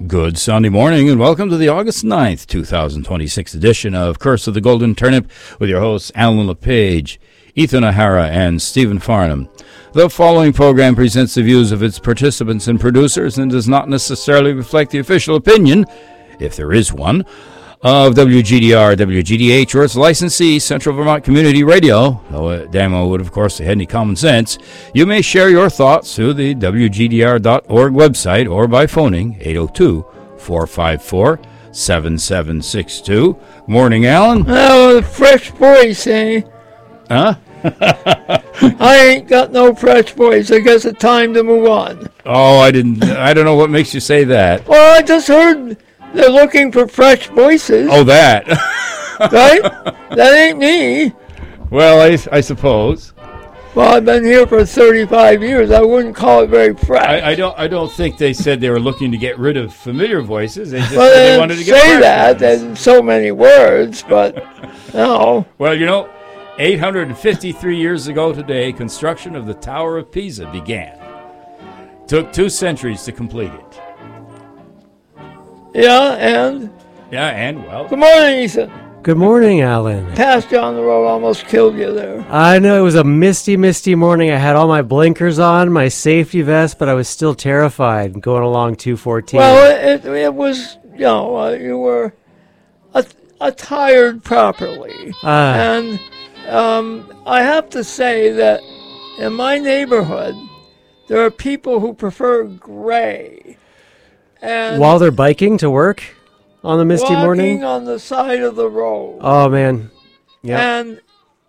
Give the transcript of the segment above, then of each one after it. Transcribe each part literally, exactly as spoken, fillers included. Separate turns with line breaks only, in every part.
Good Sunday morning, and welcome to the August ninth, twenty twenty-six edition of Curse of the Golden Turnip with your hosts Alan LePage, Ethan O'Hara, and Stephen Farnham. The following program presents the views of its participants and producers and does not necessarily reflect the official opinion, if there is one, of W G D R, W G D H, or its licensee, Central Vermont Community Radio. Though uh, Damo would, of course, have had any common sense. You may share your thoughts through the W G D R dot org website or by phoning eight oh two, four five four, seven seven six two. Morning, Alan.
Oh, the fresh voice, eh?
Huh?
I ain't got no fresh voice. I guess it's time to move on.
Oh, I didn't. I don't know what makes you say that.
Well, I just heard they're looking for fresh voices.
Oh, that.
Right? That ain't me.
Well, I, I suppose.
Well, I've been here for thirty-five years. I wouldn't call it very fresh.
I, I don't. I don't think they said they were looking to get rid of familiar voices. They just
well,
said
they
they wanted to get
say
fresh
that
ones.
in so many words, but no.
Well, you know, eight hundred fifty-three years ago today, construction of the Tower of Pisa began. Took two centuries to complete it.
Yeah, and
Yeah, and well,
good morning, Ethan.
Good morning, Alan.
Passed you on the road, almost killed you there.
I know it was a misty, misty morning. I had all my blinkers on, my safety vest, but I was still terrified going along two fourteen.
Well, it, it was, you know, uh, you were att- attired properly.
Ah.
And um, I have to say that in my neighborhood, there are people who prefer gray. And
While they're biking to work on the misty
walking
morning?
on the side of the road.
Oh, man. Yeah.
And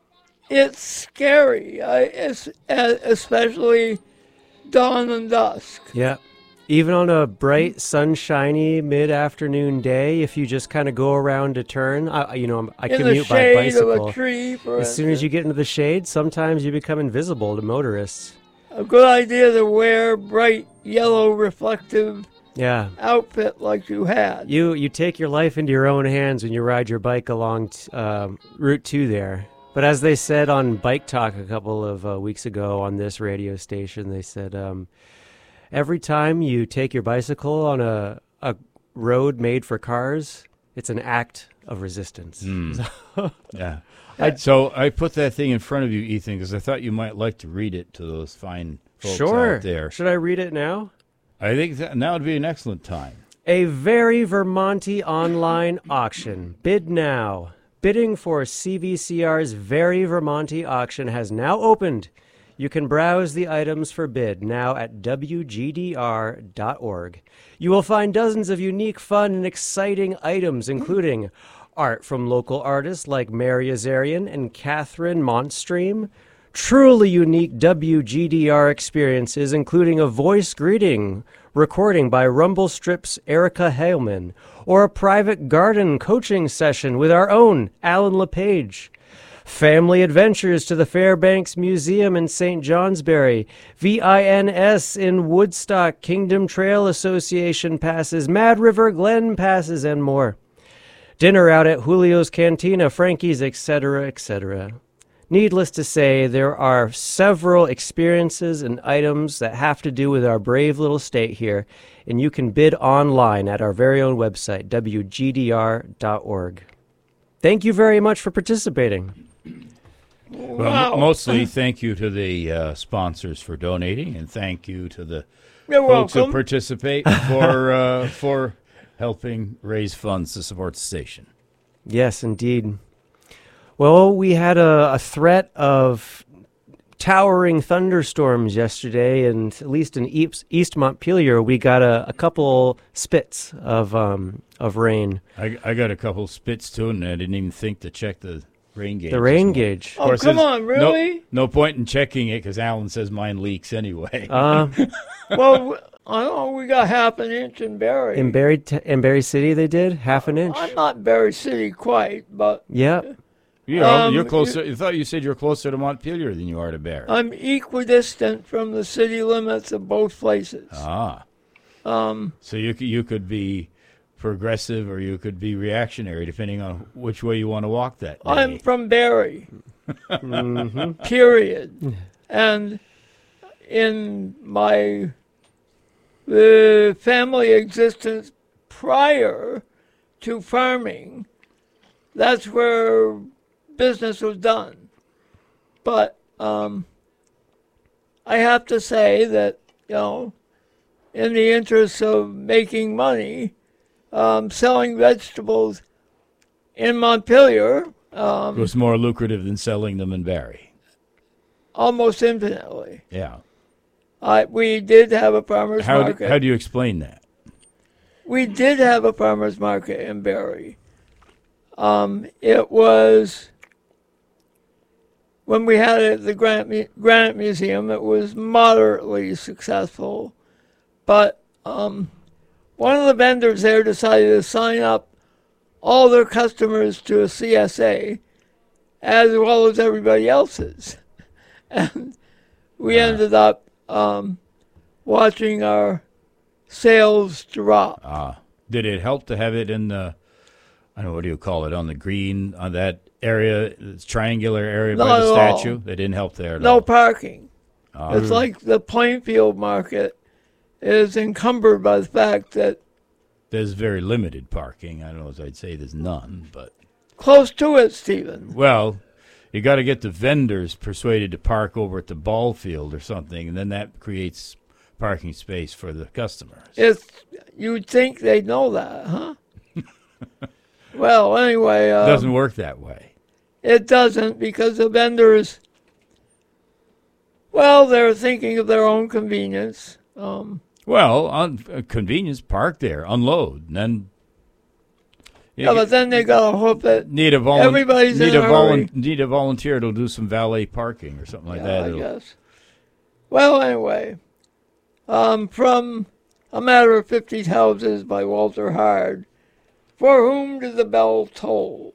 it's scary, I, es- especially dawn and dusk.
Yeah. Even on a bright, sunshiny mid-afternoon day, if you just kind of go around a turn, I, you know, I
In the
commute by
shade
bicycle.
of a tree, for
As soon as
instance.
you get into the shade, sometimes you become invisible to motorists.
A good idea to wear bright yellow reflective
Yeah.
outfit like you had.
You you take your life into your own hands when you ride your bike along t- um, Route two there. But as they said on Bike Talk a couple of uh, weeks ago on this radio station, they said um, every time you take your bicycle on a, a road made for cars, it's an act of resistance. So-
yeah. I, so I put that thing in front of you, Ethan, because I thought you might like to read it to those fine folks
sure.
out there.
Should I read it now?
I think that now would be an excellent time.
A very Vermonty online auction. Bid now. Bidding for C V C R's Very Vermonty auction has now opened. You can browse the items for bid now at W G D R dot org. You will find dozens of unique, fun, and exciting items, including art from local artists like Mary Azarian and Catherine Montstream, truly unique W G D R experiences, including a voice greeting recording by Rumble Strip's Erica Haleman, or a private garden coaching session with our own Alan LePage. Family adventures to the Fairbanks Museum in Saint Johnsbury, V I N S in Woodstock, Kingdom Trail Association passes, Mad River Glen passes, and more. Dinner out at Julio's Cantina, Frankie's, et cetera, et cetera. Needless to say, there are several experiences and items that have to do with our brave little state here, and you can bid online at our very own website, W G D R dot org. Thank you very much for participating.
Well,
Wow.
m- mostly thank you to the uh, sponsors for donating, and thank you to the
You're
folks who
welcome.
participate for uh, for helping raise funds to support the station.
Yes, indeed. Well, we had a, a threat of towering thunderstorms yesterday, and at least in East, East Montpelier, we got a, a couple spits of um, of rain.
I, I got a couple spits too, and I didn't even think to check the rain gauge.
The rain gauge.
Oh, come on, really?
No, no point in checking it because Alan says mine leaks anyway.
Uh,
Well, w- I don't know, we got half an inch in Barry.
in Barry t- in Barry City, they did half an inch.
I'm not Barry City quite, but
Yep.
you know,
um,
you're closer. You thought you said you're closer to Montpelier than you are to Barrie.
I'm equidistant from the city limits of both places.
ah,
Um,
so you could, you could be progressive or you could be reactionary, depending on which way you want to walk that day.
I'm from Barry,
hmm
period. And in my uh, family existence prior to farming, that's where business was done. But um, I have to say that, you know, in the interest of making money, um, selling vegetables in Montpelier um,
It was more lucrative than selling them in Barrie.
almost infinitely.
Yeah.
I, we did have a farmer's
How do,
market.
how do you explain that?
We did have a farmer's market in Barrie. Um, it was, when we had it at the Granite, Mu- Granite Museum, it was moderately successful. But um, one of the vendors there decided to sign up all their customers to a C S A, as well as everybody else's. And we
Ah.
ended up um, watching our sales drop.
Uh, did it help to have it in the, I don't know, what do you call it, on the green, on that area, this triangular area by
Not
the
at all.
statue? They didn't help there at
No
all.
parking.
Ah.
It's like the Plainfield market is encumbered by the fact that
There's very limited parking. I don't know if I'd say there's none, but,
close to it, Stephen.
well, you got to get the vendors persuaded to park over at the ball field or something, and then that creates parking space for the customers.
It's, you'd think they'd know that, huh? Well, anyway,
It
um,
doesn't work that way.
it doesn't because the vendors, well, they're thinking of their own convenience. Um,
Well, on uh, convenience, park there, unload, and then you
yeah, but then they got to hope that
need a volun-
everybody's
need
in
a
a
volun-
hurry.
need a volunteer to do some valet parking or something like
yeah,
that.
I
It'll-
guess. Well, anyway, um, from A Matter of Fifty Houses by Walter Hard. For whom did the bell toll?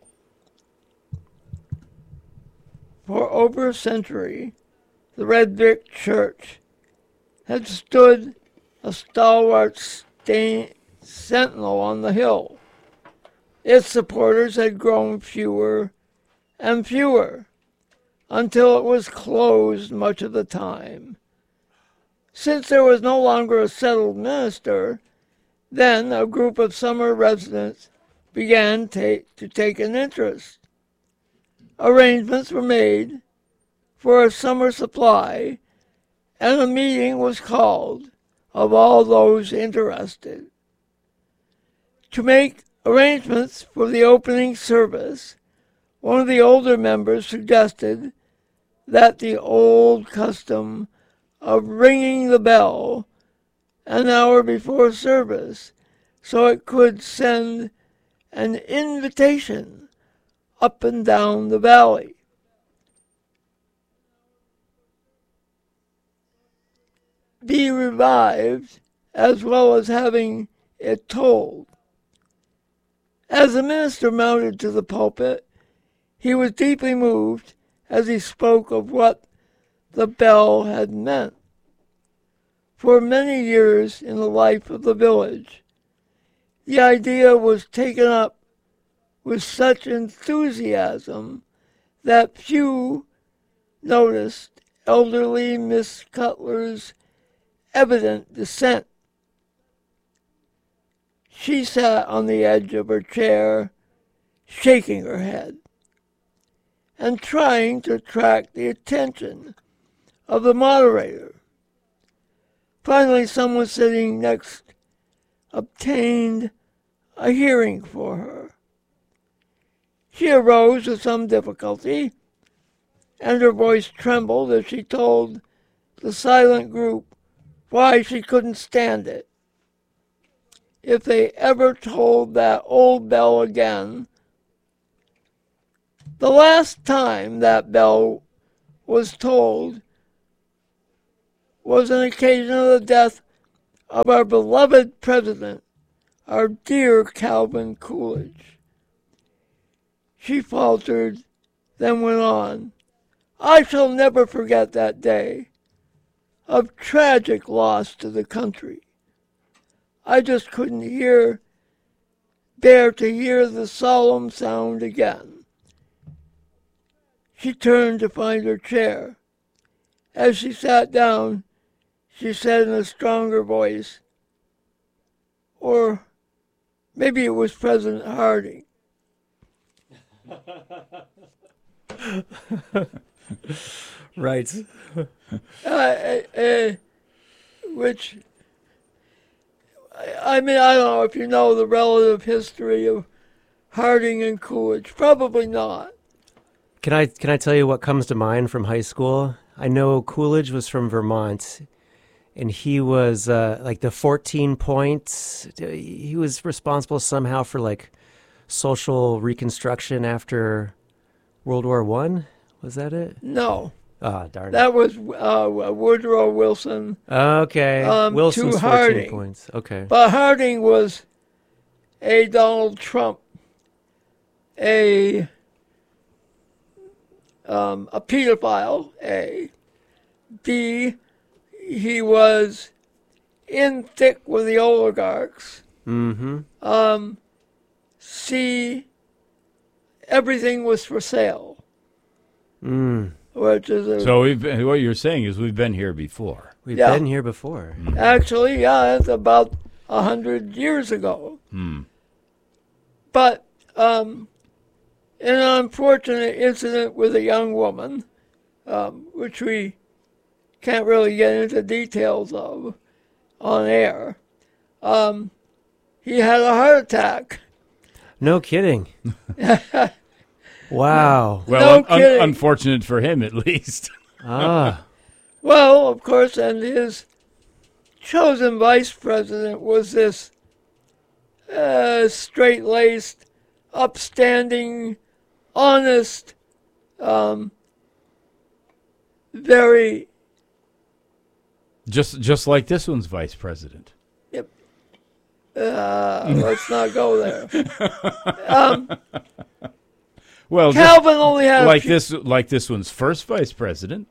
For over a century, the red brick church had stood a stalwart stain- sentinel on the hill. Its supporters had grown fewer and fewer until it was closed much of the time. Since there was no longer a settled minister, then a group of summer residents began ta- to take an interest. Arrangements were made for a summer supply, and a meeting was called of all those interested. To make arrangements for the opening service, one of the older members suggested that the old custom of ringing the bell an hour before service so it could send an invitation up and down the valley. Be revived, as well as having it tolled. As the minister mounted to the pulpit, he was deeply moved as he spoke of what the bell had meant. For many years in the life of the village, the idea was taken up with such enthusiasm that few noticed elderly Miss Cutler's evident dissent. She sat on the edge of her chair, shaking her head, and trying to attract the attention of the moderator. Finally, someone sitting next obtained a hearing for her. She arose with some difficulty, and her voice trembled as she told the silent group why she couldn't stand it. If they ever tolled that old bell again, the last time that bell was tolled was an occasion of the death of our beloved president, our dear Calvin Coolidge. She faltered, then went on, I shall never forget that day of tragic loss to the country. I just couldn't hear, bear to hear the solemn sound again. She turned to find her chair. As she sat down, she said in a stronger voice, or maybe it was President Harding.
Right.
Uh, uh, uh, which, I, I mean, I don't know if you know the relative history of Harding and Coolidge. Probably not.
Can I can I tell you what comes to mind from high school? I know Coolidge was from Vermont, and he was uh, like the fourteen points. He was responsible somehow for like social reconstruction after World War One. Was that it?
No.
Ah, darn it.
That was uh, Woodrow Wilson.
Okay.
Um,
Wilson's
to
fourteen
Harding.
points. Okay.
But Harding was a Donald Trump, a um, a pedophile, A. B, he was in thick with the oligarchs.
Mm-hmm.
Um, C, everything was for sale.
Mm.
Which is a,
So we've been, what you're saying is we've been here before.
We've
Yeah.
been here before.
actually, yeah, it's about a hundred years ago.
Hmm.
But um, in an unfortunate incident with a young woman, um, which we can't really get into details of on air, um, he had a heart attack.
No kidding. Wow.
Well,
No
un- un-
kidding.
unfortunate for him, at least.
Ah.
Well, of course, and his chosen vice president was this uh, straight-laced, upstanding, honest, um, very,
Just just like this one's vice president.
uh, let's not go there. Um,
Well, just
Calvin only had a
like
few-
this like this one's first vice president.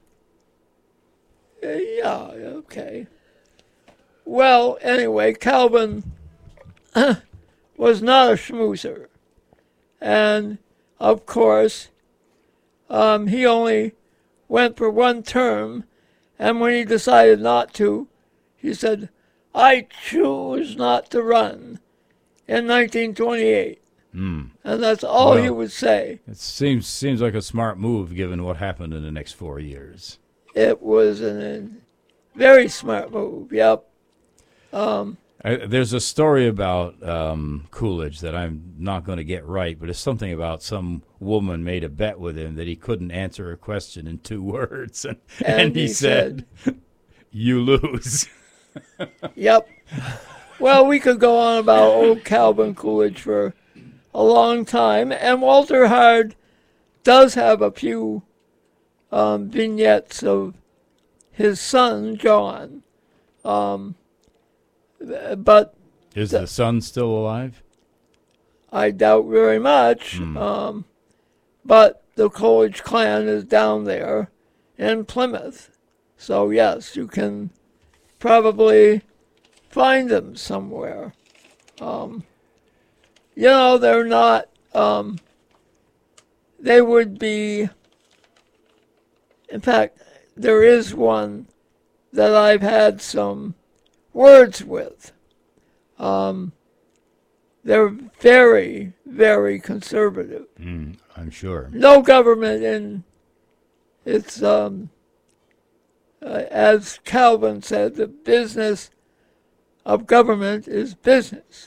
Uh, yeah, okay. Well, anyway, Calvin was not a schmoozer. And, of course, um, he only went for one term, and when he decided not to, he said, I choose not to run in nineteen twenty-eight.
Hmm.
And that's all he
Well-
would say.
It seems seems like a smart move given what happened in the next four years.
It was an, a very smart move, yep. Um,
I, there's a story about um, Coolidge that I'm not going to get right, but it's something about some woman made a bet with him that he couldn't answer a question in two words, and, and,
And
he,
he
said, "You lose."
Yep. Well, we could go on about old Calvin Coolidge for a long time, and Walter Hard does have a few um, vignettes of his son, John. Um, but
Is
The-
the son still alive?
I doubt very much.
Hmm.
Um, but the Coolidge clan is down there in Plymouth. So, yes, you can probably find them somewhere. Um, you know, they're not, um, they would be, in fact, there is one that I've had some words with. Um, they're very, very conservative.
Mm, I'm sure.
No government in it's um, uh, as Calvin said, the business of government is business.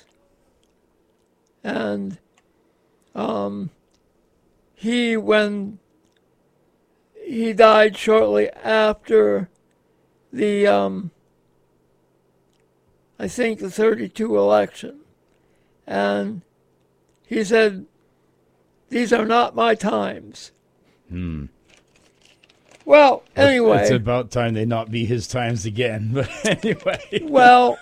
And um, he, when he died shortly after the, um, I think the thirty-two election, and he said, "These are not my times."
Hmm.
Well, anyway.
It's about time they not be his times again. But anyway.
Well,